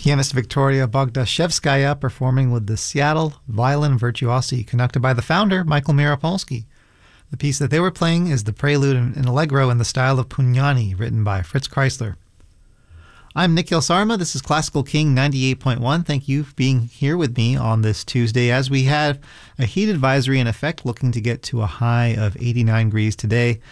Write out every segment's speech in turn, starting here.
Pianist Victoria Bogdashevskaya performing with the Seattle Violin Virtuosi, conducted by the founder, Michael Mirapolsky. The piece that they were playing is the Prelude in Allegro in the style of Pugnani, written by Fritz Kreisler. I'm Nikhil Sarma. This is Classical King 98.1. Thank you for being here with me on this Tuesday as we have a heat advisory in effect, looking to get to a high of 89 degrees today.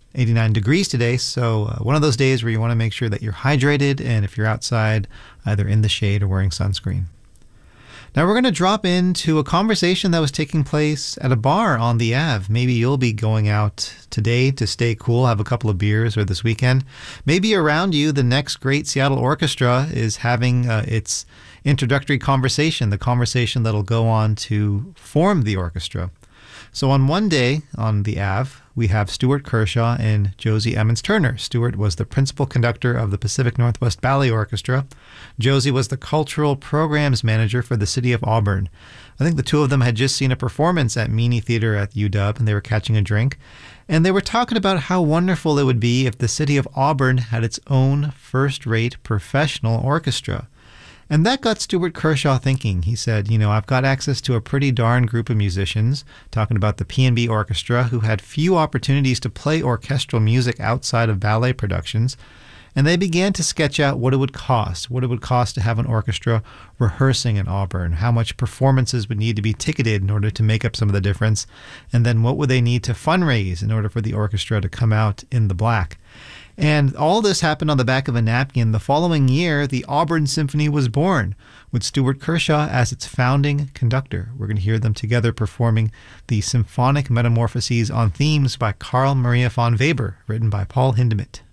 So one of those days where you want to make sure that you're hydrated, and if you're outside, either in the shade or wearing sunscreen. Now we're going to drop into a conversation that was taking place at a bar on the Ave. Maybe you'll be going out today to stay cool, have a couple of beers, or this weekend. Maybe around you, the next great Seattle orchestra is having its introductory conversation, the conversation that'll go on to form the orchestra. So on one day on the Ave, we have Stuart Kershaw and Josie Emmons Turner. Stuart was the principal conductor of the Pacific Northwest Ballet Orchestra. Josie was the cultural programs manager for the city of Auburn. I think the two of them had just seen a performance at Meany Theater at UW, and they were catching a drink. And they were talking about how wonderful it would be if the city of Auburn had its own first-rate professional orchestra. And that got Stuart Kershaw thinking. He said, I've got access to a pretty darn group of musicians, talking about the P&B Orchestra, who had few opportunities to play orchestral music outside of ballet productions. And they began to sketch out what it would cost to have an orchestra rehearsing in Auburn, how much performances would need to be ticketed in order to make up some of the difference, and then what would they need to fundraise in order for the orchestra to come out in the black. And all this happened on the back of a napkin. The following year, the Auburn Symphony was born, with Stuart Kershaw as its founding conductor. We're going to hear them together performing the Symphonic Metamorphoses on themes by Carl Maria von Weber, written by Paul Hindemith.